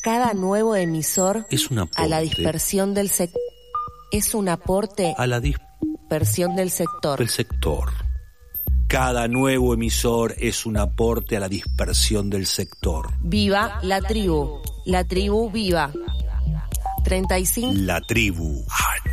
Cada nuevo emisor es un aporte a la dispersión del sector. Es un aporte a la dispersión del sector. Cada nuevo emisor es un aporte a la dispersión del sector. Viva la tribu. La tribu viva. 35. La tribu.